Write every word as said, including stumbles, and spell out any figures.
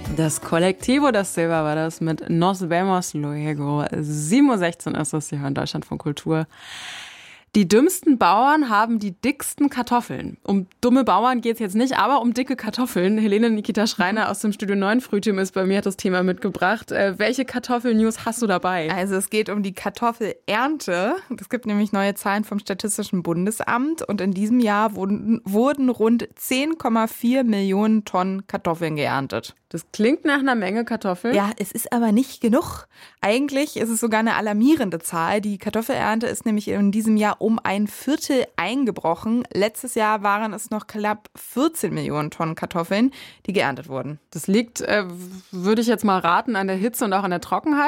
Das Kollektivo das Silva war das mit Nos vemos luego. sieben Uhr sechzehn ist es hier in Deutschland von Kultur. Die dümmsten Bauern haben die dicksten Kartoffeln. Um dumme Bauern geht's jetzt nicht, aber um dicke Kartoffeln. Helene Nikita Schreiner aus dem Studio neun Frühteam ist bei mir, hat das Thema mitgebracht. Äh, welche Kartoffel-News hast du dabei? Also es geht um die Kartoffelernte. Es gibt nämlich neue Zahlen vom Statistischen Bundesamt und in diesem Jahr wurden, wurden rund zehn Komma vier Millionen Tonnen Kartoffeln geerntet. Das klingt nach einer Menge Kartoffeln. Ja, es ist aber nicht genug. Eigentlich ist es sogar eine alarmierende Zahl. Die Kartoffelernte ist nämlich in diesem Jahr um ein Viertel eingebrochen. Letztes Jahr waren es noch knapp vierzehn Millionen Tonnen Kartoffeln, die geerntet wurden. Das liegt, äh, würde ich jetzt mal raten, an der Hitze und auch an der Trockenheit.